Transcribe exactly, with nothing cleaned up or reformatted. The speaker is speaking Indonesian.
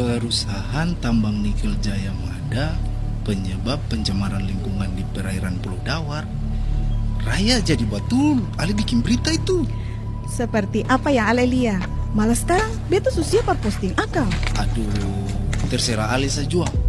Perusahaan tambang nikel Jaya Mada penyebab pencemaran lingkungan di perairan Pulau Dawar. Raya jadi betul, Ale bikin berita itu. Seperti apa yang Ale lihat? Malah sekarang beta susah per posting akang. Aduh, terserah Ale saja.